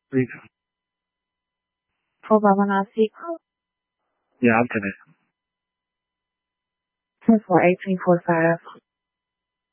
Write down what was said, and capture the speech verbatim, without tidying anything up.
Please. Hold on, when I see Yeah, I'll tell it. ten four eighteen forty five.